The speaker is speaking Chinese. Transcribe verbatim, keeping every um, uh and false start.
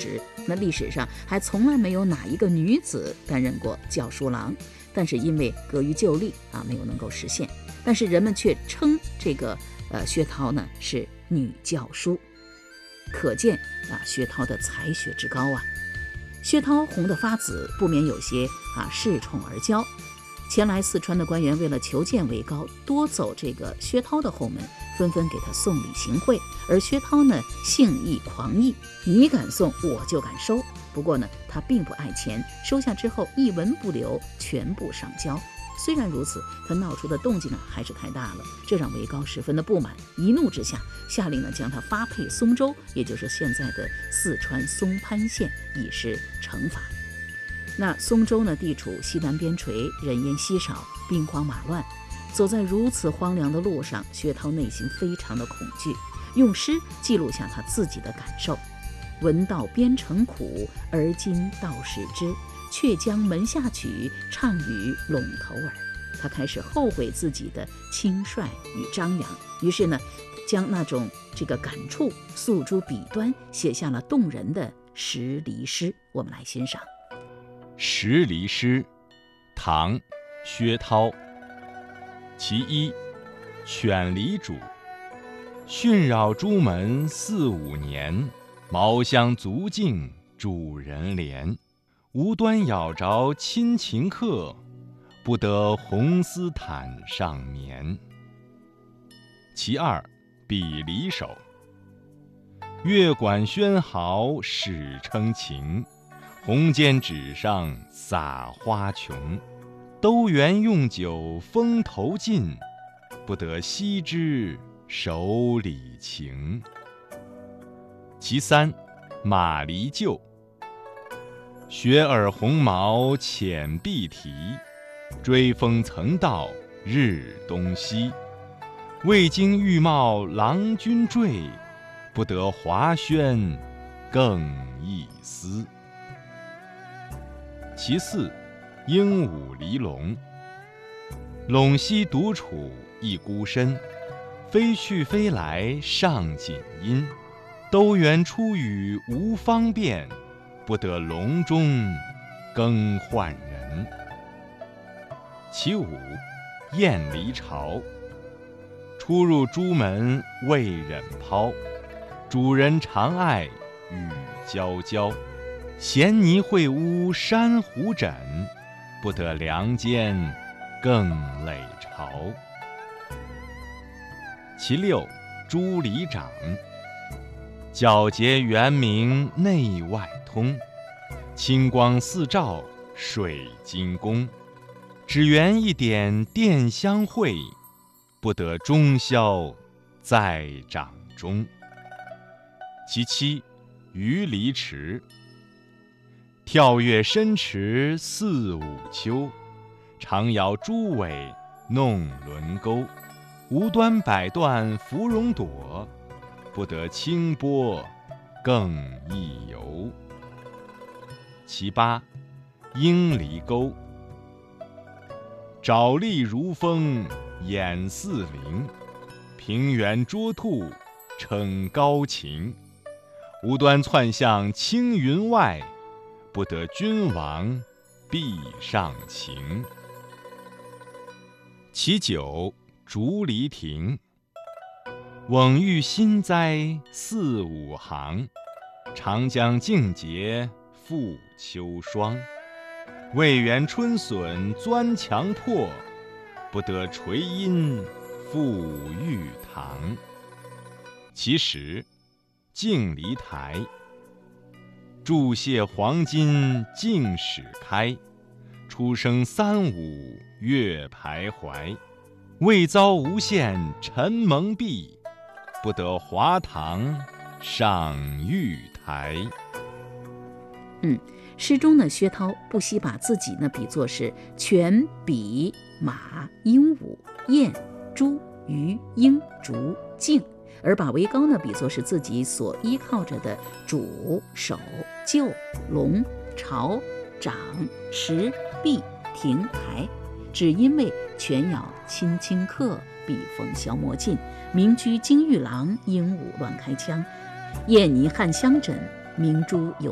职。那历史上还从来没有哪一个女子担任过教书郎，但是因为隔于旧例啊，没有能够实现。但是人们却称这个呃薛涛呢是女教书，可见啊薛涛的才学之高啊。薛涛红得发紫，不免有些啊恃宠而骄。前来四川的官员为了求见韦高，多走这个薛涛的后门，纷纷给他送礼行贿。而薛涛呢，性意狂逸，你敢送我就敢收。不过呢，他并不爱钱，收下之后一文不留，全部上交。虽然如此，他闹出的动静啊还是太大了，这让韦高十分的不满，一怒之下下令呢将他发配松州，也就是现在的四川松潘县，以示惩罚。那松州呢，地处西南边陲，人烟稀少，兵荒马乱。走在如此荒凉的路上，薛涛内心非常的恐惧，用诗记录下他自己的感受：闻道边城苦，而今道是知，却将门下曲，唱与陇头耳。他开始后悔自己的轻率与张扬，于是呢，将那种这个感触诉诸笔端，写下了动人的十离诗。我们来欣赏。 十离诗，唐·薛涛。其一，犬离主。训扰朱门四五年，茅香足径主人怜。无端咬着亲情客，不得红丝毯上眠。其二，比离首。乐管喧号始称情，红笺纸上撒花琼。兜园用酒风头尽，不得悉知手里情。其三，马离旧。雪耳红毛浅碧蹄，追风曾到日东西。未经玉帽郎君坠，不得华轩更一丝。其四，鹦鹉离笼。陇西独处一孤身，飞去飞来上锦衣。兜园出语无方便，不得笼中更换人。其五，雁离巢。出入朱门未忍抛，主人常爱与娇娇。衔泥会屋珊瑚枕，不得梁间更累巢。其六，朱离长。皎洁圆明内外通，清光四照水晶宫。只缘一点殿香会，不得终宵在掌中。其七，鱼离池。跳跃深池四五秋，常摇朱尾弄轮钩。无端百段芙蓉朵，不得清波更一游。其八，鹰离钩。爪立如风眼似灵，平原捉兔逞高禽。无端窜向青云外，不得君王壁上情。其九，竹离亭。蓊郁新栽四五行，长江静节复秋霜。未园春笋钻墙破，不得垂阴复玉堂。其十，镜离台。注谢黄金镜始开，初生三五月徘徊。未遭无限尘蒙蔽，不得华堂上玉台。 嗯，诗中呢，薛涛不惜把自己呢比作是犬、比、马、鹦鹉、雁、猪、鱼、鹰、竹、镜，而把韦高呢比作是自己所依靠着的主、守、旧、龙、巢、长、石、壁、亭、台。只因为犬咬亲亲客，笔锋消磨尽；民居金玉郎，鹦鹉乱开枪；燕泥汉香枕，明珠有